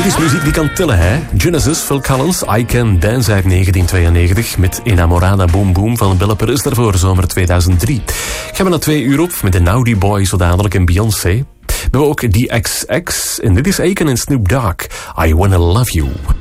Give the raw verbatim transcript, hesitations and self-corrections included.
Dit is muziek die kan tellen, hè? Genesis, Phil Collins, I Can Dance uit negentien tweeënnegentig... met Enamorada Boom Boom van Bella Perez daarvoor, zomer tweeduizend drie. Gaan we naar twee uur op met de Naughty Boys zo dadelijk en Beyoncé. We hebben ook D X X en dit is Aiken en Snoop Dogg. I Wanna Love You.